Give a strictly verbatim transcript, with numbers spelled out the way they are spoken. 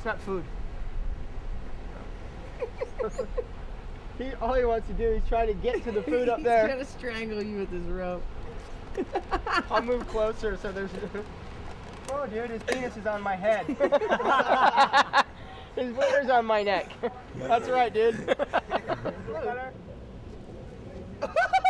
that food. he, all he wants to do is try to get to the food up there. He's trying to strangle you with his rope. I'll move closer so there's... Oh, dude, his penis is on my head. His wiener's on my neck. That's right, dude.